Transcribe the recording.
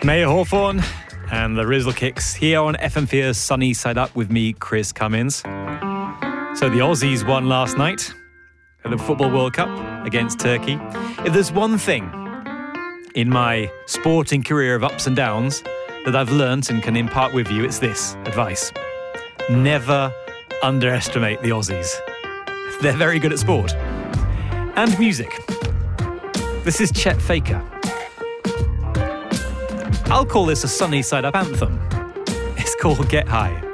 Maya Hawthorne and the Rizzle Kicks here on FM4's Sunny Side Up with me, Chris Cummins. So the Aussies won last night at the Football World Cup against Turkey. If there's one thing in my sporting career of ups and downs that I've learnt and can impart with you, it's this advice. Never underestimate the Aussies. They're very good at sport. And music. This is Chet Faker. I'll call this a Sunny Side Up anthem. It's called Get High.